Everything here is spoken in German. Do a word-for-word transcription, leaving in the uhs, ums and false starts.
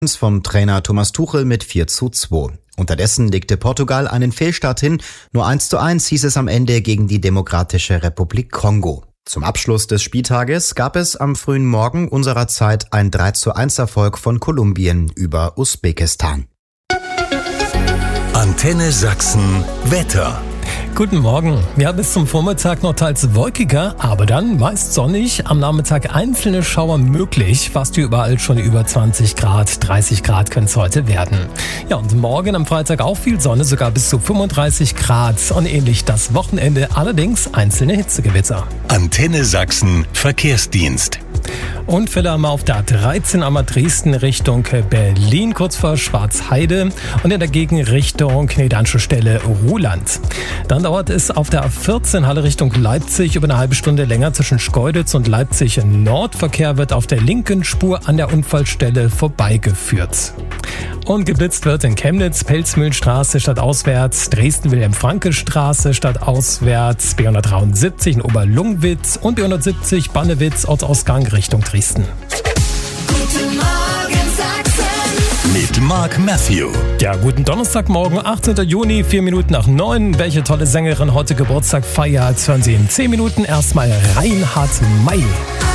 vom Trainer Thomas Tuchel mit vier zu zwei. Unterdessen legte Portugal einen Fehlstart hin. Nur eins zu eins hieß es am Ende gegen die Demokratische Republik Kongo. Zum Abschluss des Spieltages gab es am frühen Morgen unserer Zeit ein drei zu eins Erfolg von Kolumbien über Usbekistan. Antenne Sachsen Wetter. Guten Morgen. Ja, bis zum Vormittag noch teils wolkiger, aber dann meist sonnig. Am Nachmittag einzelne Schauer möglich. Fast überall schon über zwanzig Grad, dreißig Grad können es heute werden. Ja, und morgen am Freitag auch viel Sonne, sogar bis zu fünfunddreißig Grad. Und ähnlich das Wochenende, allerdings einzelne Hitzegewitter. Antenne Sachsen Verkehrsdienst. Unfälle haben wir auf der A dreizehn einmal Dresden Richtung Berlin, kurz vor Schwarzheide, und in der Gegend Richtung Knedanschelstelle Ruhland. Dann dauert es auf der A vierzehn Halle Richtung Leipzig über eine halbe Stunde länger zwischen Schkeuditz und Leipzig Nord. Verkehr wird auf der linken Spur an der Unfallstelle vorbeigeführt. Und geblitzt wird in Chemnitz, Pelzmühlenstraße stadtauswärts, Dresden-Wilhelm-Franke-Straße stadtauswärts, B hundertdreiundsiebzig in Oberlungwitz und B hundertsiebzig Bannewitz Ortsausgang Richtung Dresden. Guten Morgen Sachsen. Mit Mark Matthew. Ja, guten Donnerstagmorgen, achtzehnten Juni, vier Minuten nach neun. Welche tolle Sängerin heute Geburtstag feiert, hören Sie in zehn Minuten erstmal Reinhard May.